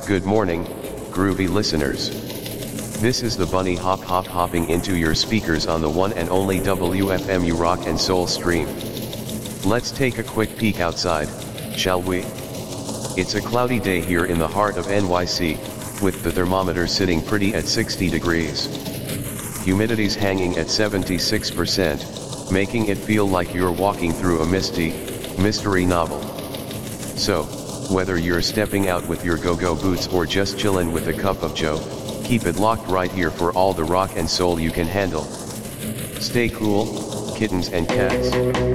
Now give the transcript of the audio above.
Good morning, groovy listeners. This is the bunny hopping into your speakers on the one and only WFMU Rock and Soul stream. Let's take a quick peek outside, shall we? It's a cloudy day here in the heart of NYC, with the thermometer sitting pretty at 60 degrees. Humidity's hanging at 76%, making it feel like you're walking through a mystery novel. So, whether you're stepping out with your go-go boots or just chillin' with a cup of joe, keep it locked right here for all the rock and soul you can handle. Stay cool, kittens and cats.